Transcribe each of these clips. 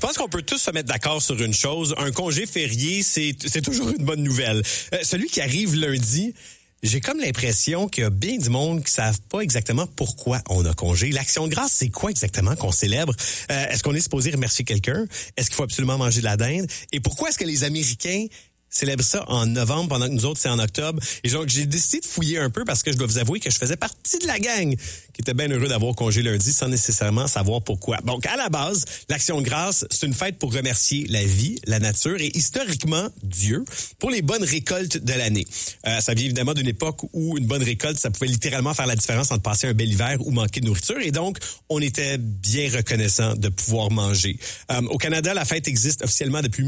pense qu'on peut tous se mettre d'accord sur une chose. Un congé férié, c'est toujours une bonne nouvelle. Celui qui arrive lundi, j'ai comme l'impression qu'il y a bien du monde qui savent pas exactement pourquoi on a congé. L'Action de grâce, c'est quoi exactement qu'on célèbre? Est-ce qu'on est supposé remercier quelqu'un? Est-ce qu'il faut absolument manger de la dinde? Et pourquoi est-ce que les Américains célèbre ça en novembre pendant que nous autres, c'est en octobre. Et donc, j'ai décidé de fouiller un peu parce que je dois vous avouer que je faisais partie de la gang qui était bien heureux d'avoir congé lundi sans nécessairement savoir pourquoi. Donc, à la base, l'Action de grâce, c'est une fête pour remercier la vie, la nature et historiquement Dieu pour les bonnes récoltes de l'année. Ça vient évidemment d'une époque où une bonne récolte, ça pouvait littéralement faire la différence entre passer un bel hiver ou manquer de nourriture. Et donc, on était bien reconnaissant de pouvoir manger. Au Canada, la fête existe officiellement depuis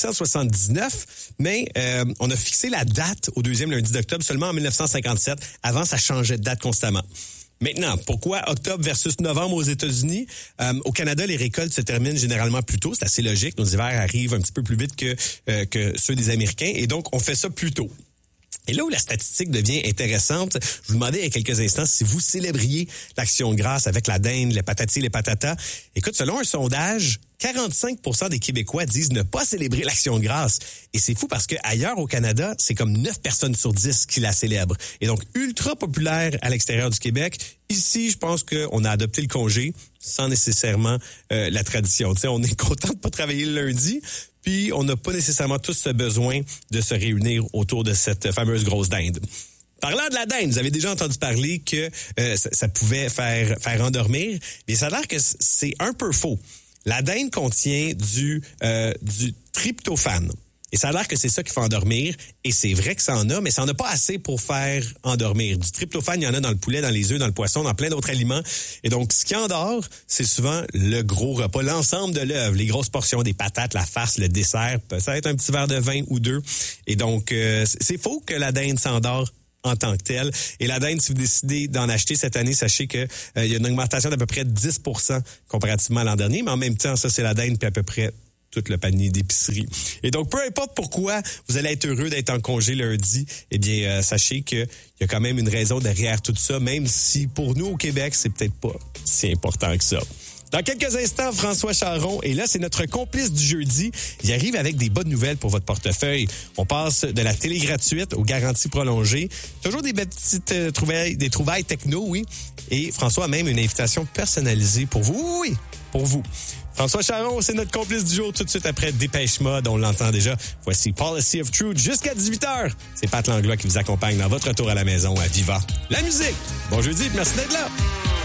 1879, mais on a fixé la date au deuxième lundi d'octobre seulement en 1957. Avant, ça changeait de date constamment. Maintenant, pourquoi octobre versus novembre aux États-Unis? Au Canada, les récoltes se terminent généralement plus tôt. C'est assez logique. Nos hivers arrivent un petit peu plus vite que ceux des Américains. Et donc, on fait ça plus tôt. Et là où la statistique devient intéressante, je vous demandais il y a quelques instants si vous célébriez l'Action de grâce avec la dinde, les patatis, les patatas. Écoute, selon un sondage, 45% des Québécois disent ne pas célébrer l'Action de grâce. Et c'est fou parce que ailleurs au Canada, c'est comme 9 personnes sur 10 qui la célèbrent. Et donc, ultra populaire à l'extérieur du Québec. Ici, je pense qu'on a adopté le congé sans nécessairement la tradition. Tu sais, on est content de pas travailler le lundi. Puis, on n'a pas nécessairement tous ce besoin de se réunir autour de cette fameuse grosse dinde. Parlant de la dinde, vous avez déjà entendu parler que ça pouvait faire endormir. Mais ça a l'air que c'est un peu faux. La dinde contient du tryptophane. Et ça a l'air que c'est ça qui fait endormir. Et c'est vrai que ça en a, mais ça en a pas assez pour faire endormir. Du tryptophane, il y en a dans le poulet, dans les œufs, dans le poisson, dans plein d'autres aliments. Et donc, ce qui endort, c'est souvent le gros repas, l'ensemble de l'œuvre, les grosses portions, des patates, la farce, le dessert, peut-être un petit verre de vin ou deux. Et donc, c'est faux que la dinde s'endort en tant que telle. Et la dinde, si vous décidez d'en acheter cette année, sachez que il y a une augmentation d'à peu près 10% comparativement à l'an dernier. Mais en même temps, ça, c'est la dinde, puis à peu près tout le panier d'épicerie. Et donc, peu importe pourquoi vous allez être heureux d'être en congé lundi, eh bien, sachez qu'il y a quand même une raison derrière tout ça, même si pour nous, au Québec, c'est peut-être pas si important que ça. Dans quelques instants, François Charon, et là, c'est notre complice du jeudi. Il arrive avec des bonnes nouvelles pour votre portefeuille. On passe de la télé gratuite aux garanties prolongées. Toujours des petites trouvailles techno, oui. Et François a même une invitation personnalisée pour vous. Oui, pour vous. François Charon, c'est notre complice du jour tout de suite après Dépêche Mode. On l'entend déjà. Voici Policy of Truth jusqu'à 18h. C'est Pat Langlois qui vous accompagne dans votre retour à la maison à Viva la musique. Bon jeudi, merci d'être là.